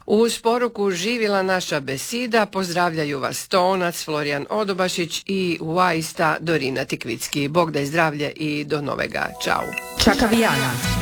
Uz poruku živjela naša besida pozdravljaju vas Tonac, Florijan Odobašić i Uajsta Dorina Tikvicki. Bog daj zdravlje i do novega. Ćao. Čakavijana.